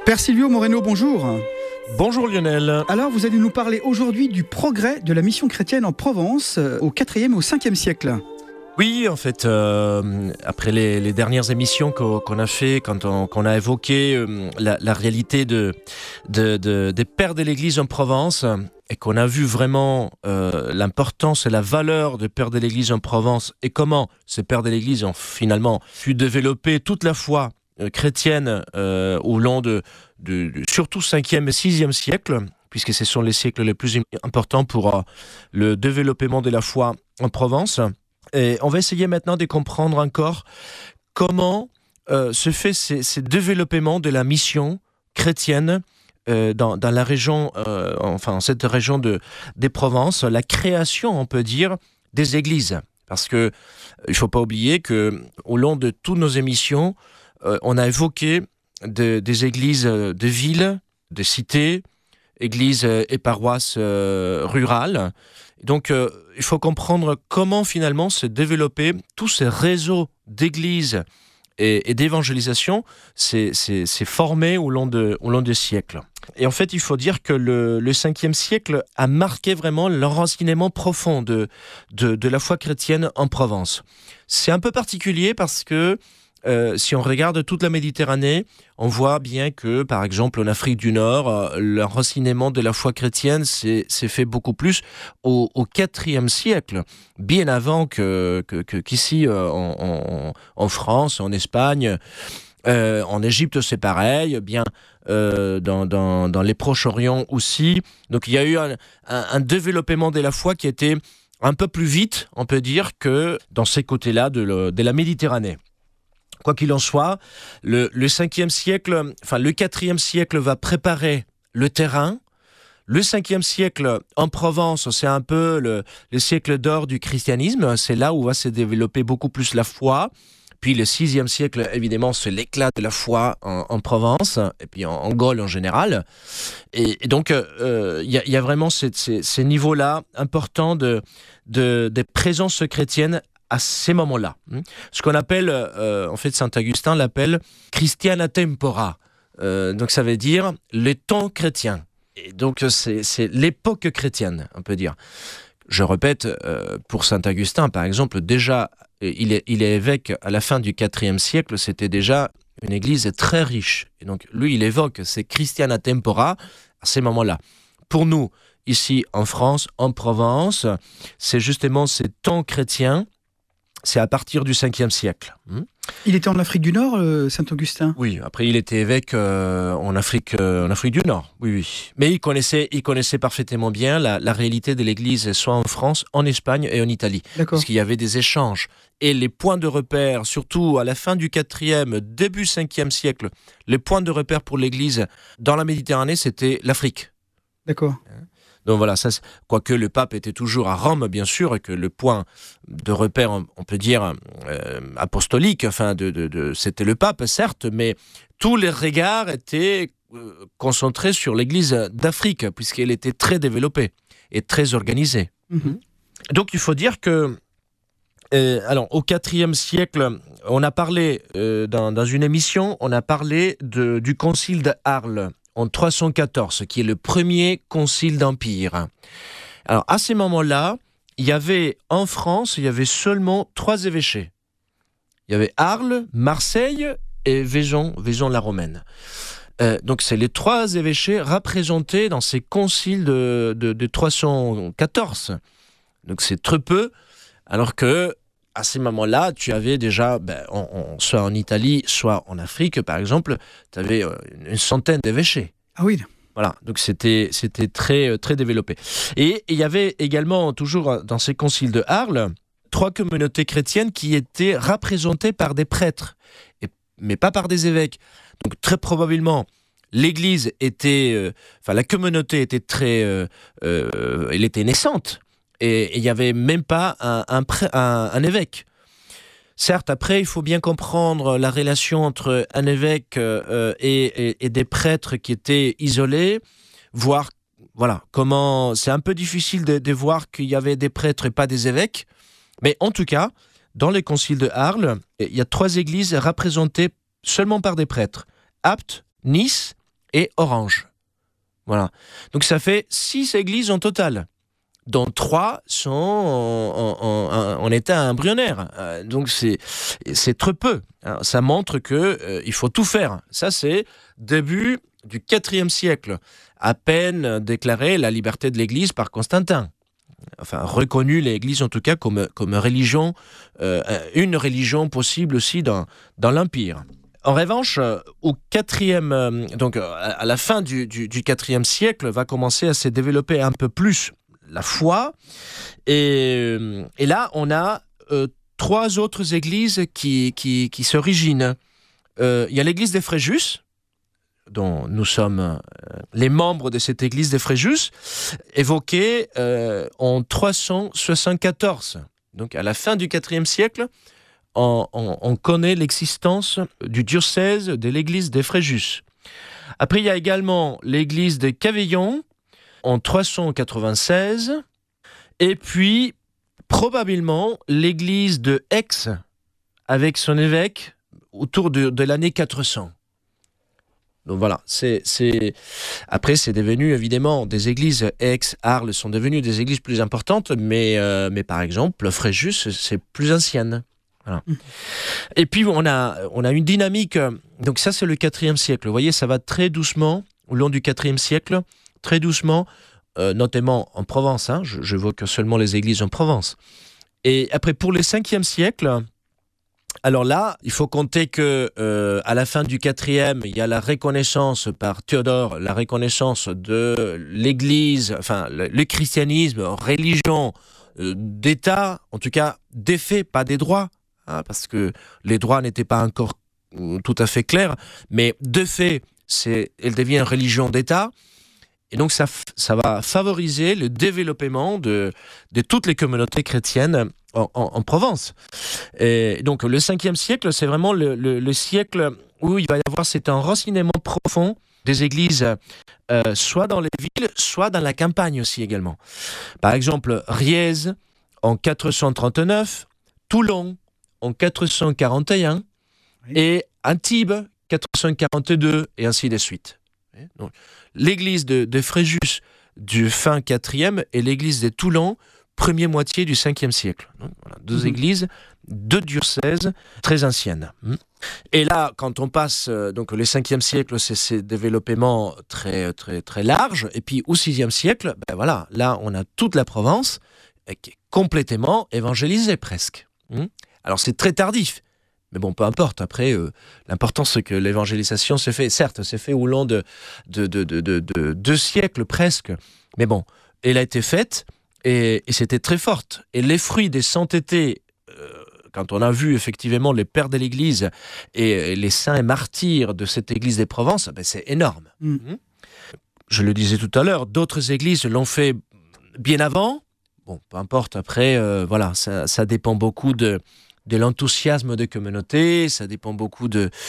Père Silvio Moreno, bonjour. Bonjour Lionel. Alors, vous allez nous parler aujourd'hui du progrès de la mission chrétienne en Provence au 4e et au 5e siècle. Oui, en fait, après les dernières émissions qu'on a fait, quand on a évoqué la réalité des pères de l'Église en Provence, et qu'on a vu vraiment l'importance et la valeur des pères de l'Église en Provence, et comment ces pères de l'Église ont finalement pu développer toute la foi chrétienne au long de surtout 5e et 6e siècle, puisque ce sont les siècles les plus importants pour le développement de la foi en Provence. Et on va essayer maintenant de comprendre encore comment se fait ce développement de la mission chrétienne dans la région, cette région des Provences, la création, on peut dire, des églises. Parce que il ne faut pas oublier qu'au long de toutes nos émissions, on a évoqué des églises de villes, de cités, églises et paroisses rurales. Donc, il faut comprendre comment finalement se développer tous ces réseaux d'églises et d'évangélisation s'est formé au long des siècles. Et en fait, il faut dire que le 5e siècle a marqué vraiment l'enracinement profond de la foi chrétienne en Provence. C'est un peu particulier parce que si on regarde toute la Méditerranée, on voit bien que, par exemple, en Afrique du Nord, l'enracinement de la foi chrétienne s'est fait beaucoup plus au 4e siècle, bien avant qu'ici en France, en Espagne, en Égypte c'est pareil, bien dans les Proches-Orient aussi. Donc il y a eu un développement de la foi qui était un peu plus vite, on peut dire, que dans ces côtés-là de la Méditerranée. Quoi qu'il en soit, le 5e siècle, le 4e siècle va préparer le terrain. Le 5e siècle en Provence, c'est un peu le siècle d'or du christianisme. C'est là où va se développer beaucoup plus la foi. Puis le 6e siècle, évidemment, c'est l'éclat de la foi en Provence, et puis en Gaule en général. Et donc, il y a vraiment ces niveaux-là importants de présence chrétienne à ces moments-là. Ce qu'on appelle, Saint Augustin l'appelle Christiana Tempora. Donc ça veut dire les temps chrétiens. Et donc c'est l'époque chrétienne, on peut dire. Je répète, pour Saint Augustin, par exemple, déjà, il est évêque à la fin du 4e siècle, c'était déjà une église très riche. Et donc lui, il évoque ces Christiana Tempora à ces moments-là. Pour nous, ici en France, en Provence, c'est justement ces temps chrétiens. C'est à partir du 5e siècle. Il était en Afrique du Nord, Saint-Augustin ? Oui, après il était évêque en Afrique du Nord, oui. Mais il connaissait parfaitement bien la réalité de l'Église, soit en France, en Espagne et en Italie. D'accord. Parce qu'il y avait des échanges. Et les points de repère, surtout à la fin du 4e, début 5e siècle, les points de repère pour l'Église dans la Méditerranée, c'était l'Afrique. D'accord. Donc voilà, quoique le pape était toujours à Rome, bien sûr, et que le point de repère, on peut dire, apostolique, c'était le pape, certes, mais tous les regards étaient concentrés sur l'Église d'Afrique, puisqu'elle était très développée et très organisée. Mm-hmm. Donc il faut dire que, au 4e siècle, on a parlé, dans une émission, on a parlé du concile d'Arles, en 314, qui est le premier concile d'Empire. Alors, à ces moments-là, en France, il y avait seulement 3 évêchés. Il y avait Arles, Marseille et Vaison-la-Romaine. Donc, c'est les 3 évêchés représentés dans ces conciles de 314. Donc, c'est très peu, alors que à ces moments-là, tu avais déjà, soit en Italie, soit en Afrique, par exemple, tu avais une centaine d'évêchés. Ah oui. Voilà, donc c'était très, très développé. Et il y avait également, toujours dans ces conciles de Arles, 3 communautés chrétiennes qui étaient représentées par des prêtres, mais pas par des évêques. Donc très probablement, l'Église la communauté était elle était naissante. Et il n'y avait même pas un évêque. Certes, après, il faut bien comprendre la relation entre un évêque et des prêtres qui étaient isolés, voir comment... C'est un peu difficile de voir qu'il y avait des prêtres et pas des évêques. Mais en tout cas, dans les conciles de Arles, il y a 3 églises représentées seulement par des prêtres. Apt, Nice et Orange. Voilà. Donc ça fait 6 églises en total, dont 3 sont en état embryonnaire. Donc c'est très peu. Alors, ça montre qu'il faut tout faire. Ça, c'est début du IVe siècle, à peine déclaré la liberté de l'Église par Constantin. Enfin, reconnu l'Église en tout cas comme religion, une religion possible aussi dans l'Empire. En revanche, au donc à la fin du IVe siècle, va commencer à se développer un peu plus la foi. Et là, on a 3 autres églises qui s'originent. Il y a l'église des Fréjus, dont nous sommes les membres de cette église des Fréjus, évoquée en 374. Donc à la fin du IVe siècle, on connaît l'existence du diocèse de l'église des Fréjus. Après, il y a également l'église de Cavaillon en 396, et puis probablement l'église de Aix avec son évêque autour de l'année 400. Donc voilà, après c'est devenu évidemment des églises. Aix, Arles sont devenues des églises plus importantes, mais par exemple Fréjus c'est plus ancienne. Voilà. Et puis on a une dynamique. Donc ça c'est le IVe siècle. Vous voyez, ça va très doucement au long du IVe siècle, très doucement, notamment en Provence. J'évoque seulement les églises en Provence. Et après pour le Ve siècle. Alors là, il faut compter que à la fin du IVe, il y a la reconnaissance par Théodore, la reconnaissance de l'Église, enfin le christianisme, religion d'État, en tout cas des faits, pas des droits, parce que les droits n'étaient pas encore tout à fait clairs, mais de fait, elle devient une religion d'État. Et donc ça va favoriser le développement de toutes les communautés chrétiennes en Provence. Et donc le Ve siècle, c'est vraiment le siècle où il va y avoir cet enracinement profond des églises, soit dans les villes, soit dans la campagne aussi également. Par exemple, Riez en 439, Toulon en 441, oui. Et Antibes 442, et ainsi de suite. Donc, l'église de Fréjus du fin IVe et l'église de Toulon, première moitié du Ve siècle. Donc, voilà, 2 églises, 2 diocèses très anciennes. Et là, quand on passe, donc le Ve siècle, c'est ces développements très, très, très larges. Et puis au VIe siècle, voilà, là, on a toute la Provence qui est complètement évangélisée presque. Alors c'est très tardif. Mais bon, peu importe. Après, l'important, c'est que l'évangélisation se fait. Certes, c'est fait au long de 2 siècles presque. Mais bon, elle a été faite et c'était très forte. Et les fruits des saintetés, quand on a vu effectivement les pères de l'Église et les saints et martyrs de cette Église des Provences, c'est énorme. Je le disais tout à l'heure, d'autres églises l'ont fait bien avant. Bon, peu importe. Après, voilà, ça dépend beaucoup de l'enthousiasme des communautés, ça dépend beaucoup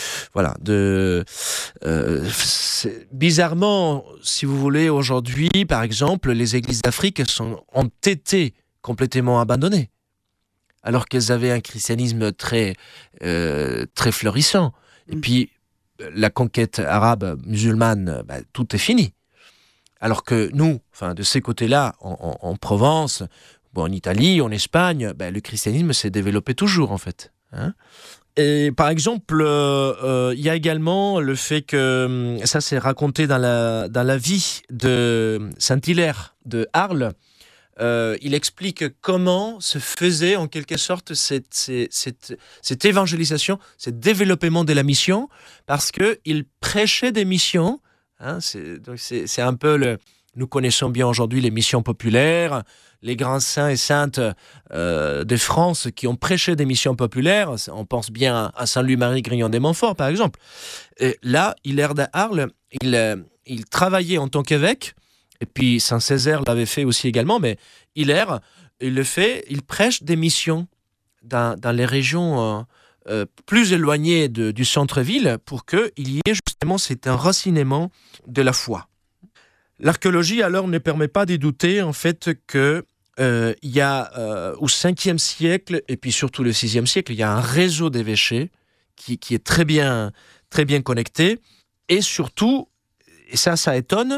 bizarrement, si vous voulez, aujourd'hui, par exemple, les églises d'Afrique ont été complètement abandonnées, alors qu'elles avaient un christianisme très, très florissant. Et puis, la conquête arabe musulmane, tout est fini. Alors que nous, de ces côtés-là, en Provence, en Italie, en Espagne, le christianisme s'est développé toujours, en fait. Et par exemple, il y a également le fait que, ça c'est raconté dans la vie de Saint-Hilaire de Arles, il explique comment se faisait en quelque sorte cette évangélisation, ce développement de la mission, parce qu'il prêchait des missions. C'est un peu nous connaissons bien aujourd'hui les missions populaires, les grands saints et saintes de France qui ont prêché des missions populaires. On pense bien à Saint-Louis-Marie Grignon des Montfort, par exemple. Et là, Hilaire d'Arles, il travaillait en tant qu'évêque, et puis Saint-Césaire l'avait fait aussi également, mais Hilaire, il prêche des missions dans les régions plus éloignées du centre-ville pour qu'il y ait justement cet enracinement de la foi. L'archéologie, alors, ne permet pas de douter, en fait, que il y a au 5e siècle et puis surtout le 6e siècle, il y a un réseau d'évêchés qui est très bien connecté, et surtout et ça étonne,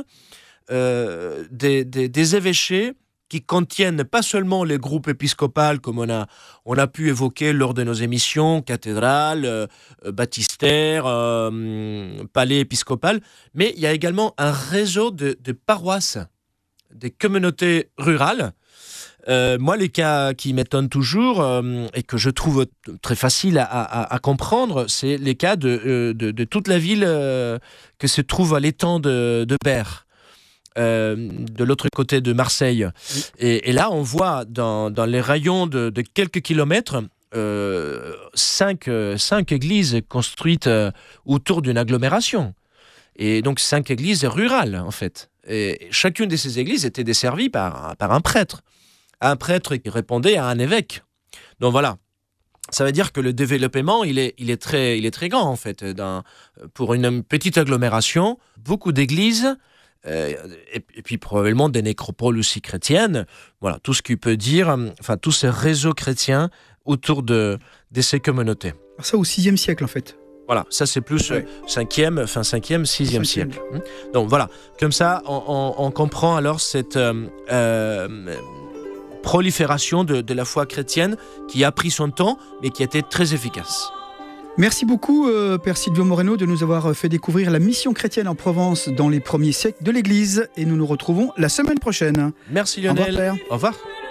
des évêchés qui contiennent pas seulement les groupes épiscopaux comme on a pu évoquer lors de nos émissions, cathédrale, baptistère, palais épiscopal, mais il y a également un réseau de paroisses, des communautés rurales. Moi, les cas qui m'étonnent toujours et que je trouve très facile à comprendre, c'est les cas de toute la ville que se trouve à l'étang de Berre. De l'autre côté de Marseille. Et là, on voit dans les rayons de quelques kilomètres 5 églises construites autour d'une agglomération. Et donc 5 églises rurales, en fait. Et chacune de ces églises était desservie par un prêtre. Un prêtre qui répondait à un évêque. Donc voilà. Ça veut dire que le développement, il est très grand, en fait. Pour une petite agglomération, beaucoup d'églises, et puis probablement des nécropoles aussi chrétiennes, voilà, tout ce qu'il peut dire, enfin tous ces réseaux chrétiens autour de ces communautés. Ça au 6e siècle en fait. Voilà, ça c'est plus 5e, 6e siècle. Donc voilà, comme ça on comprend alors cette prolifération de la foi chrétienne qui a pris son temps mais qui a été très efficace. Merci beaucoup, Père Silvio Moreno, de nous avoir fait découvrir la mission chrétienne en Provence dans les premiers siècles de l'Église. Et nous nous retrouvons la semaine prochaine. Merci Lionel. Au revoir, Père. Au revoir.